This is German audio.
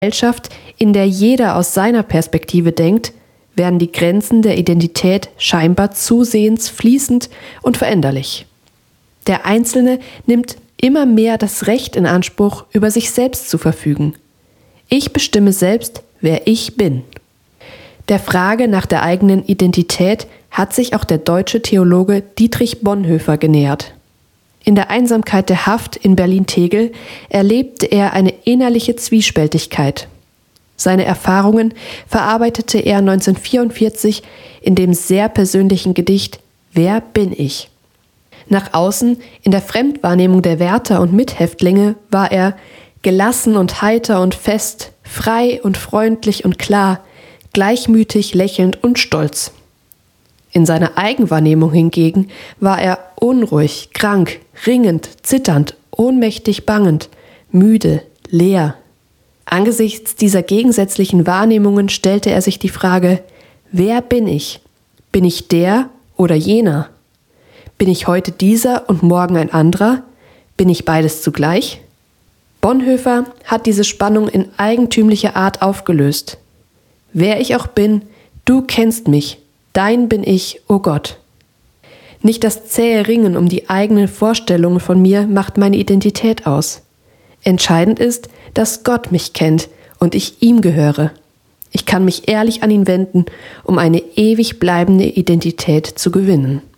Gesellschaft, in der jeder aus seiner Perspektive denkt, werden die Grenzen der Identität scheinbar zusehends fließend und veränderlich. Der Einzelne nimmt immer mehr das Recht in Anspruch, über sich selbst zu verfügen. Ich bestimme selbst, wer ich bin. Der Frage nach der eigenen Identität hat sich auch der deutsche Theologe Dietrich Bonhoeffer genähert. In der Einsamkeit der Haft in Berlin-Tegel erlebte er eine innerliche Zwiespältigkeit. Seine Erfahrungen verarbeitete er 1944 in dem sehr persönlichen Gedicht »Wer bin ich?«. Nach außen, in der Fremdwahrnehmung der Wärter und Mithäftlinge, war er gelassen und heiter und fest, frei und freundlich und klar, gleichmütig, lächelnd und stolz. In seiner Eigenwahrnehmung hingegen war er unruhig, krank, ringend, zitternd, ohnmächtig, bangend, müde, leer. Angesichts dieser gegensätzlichen Wahrnehmungen stellte er sich die Frage, wer bin ich? Bin ich der oder jener? Bin ich heute dieser und morgen ein anderer? Bin ich beides zugleich? Bonhoeffer hat diese Spannung in eigentümlicher Art aufgelöst. Wer ich auch bin, du kennst mich, dein bin ich, o Gott. Nicht das zähe Ringen um die eigenen Vorstellungen von mir macht meine Identität aus. Entscheidend ist, dass Gott mich kennt und ich ihm gehöre. Ich kann mich ehrlich an ihn wenden, um eine ewig bleibende Identität zu gewinnen.